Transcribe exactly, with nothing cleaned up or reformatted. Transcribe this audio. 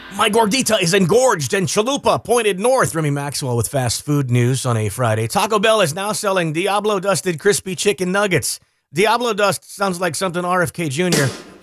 My gordita is engorged and chalupa pointed north. Remy Maxwell with fast food news on a Friday. Taco Bell is now selling Diablo dusted crispy chicken nuggets. Diablo dust sounds like something R F K Junior